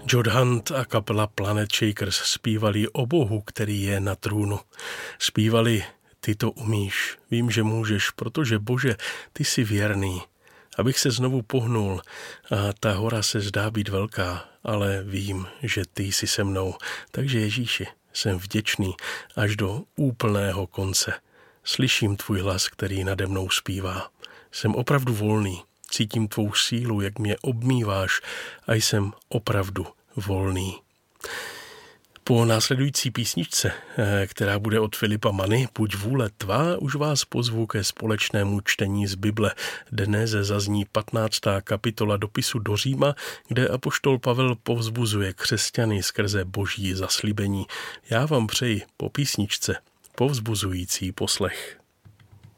Jod Hunt a kapela Planet Shakers zpívali o Bohu, který je na trůnu. Zpívali Ty to umíš, vím, že můžeš, protože Bože, ty jsi věrný. Abych se znovu pohnul a ta hora se zdá být velká, ale vím, že ty jsi se mnou. Takže Ježíši, jsem vděčný až do úplného konce. Slyším tvůj hlas, který nade mnou zpívá. Jsem opravdu volný, cítím tvou sílu, jak mě obmýváš a jsem opravdu volný. Po následující písničce, která bude od Filipa Manny, Buď vůle tvá, už vás pozvu ke společnému čtení z Bible. Dnes zazní 15. kapitola dopisu do Říma, kde apoštol Pavel povzbuzuje křesťany skrze boží zaslíbení. Já vám přeji po písničce povzbuzující poslech.